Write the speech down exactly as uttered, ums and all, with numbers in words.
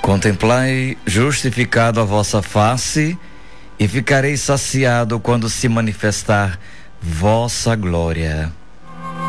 Contemplai justificado a vossa face, e ficarei saciado quando se manifestar vossa glória.